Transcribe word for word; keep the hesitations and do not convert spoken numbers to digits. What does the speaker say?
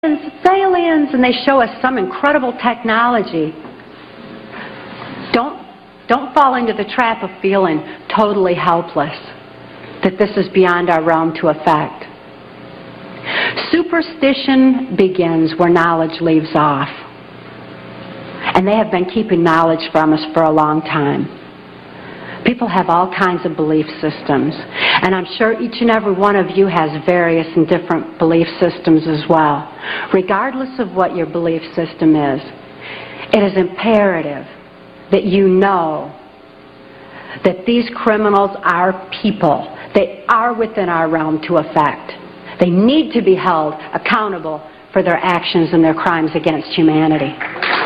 It's aliens, and they show us some incredible technology. Don't, don't fall into the trap of feeling totally helpless, that this is beyond our realm to affect. Superstition begins where knowledge leaves off. And they have been keeping knowledge from us for a long time. People have all kinds of belief systems. And I'm sure each and every one of you has various and different belief systems as well. Regardless of what your belief system is, it is imperative that you know that these criminals are people. They are within our realm to affect. They need to be held accountable for their actions and their crimes against humanity.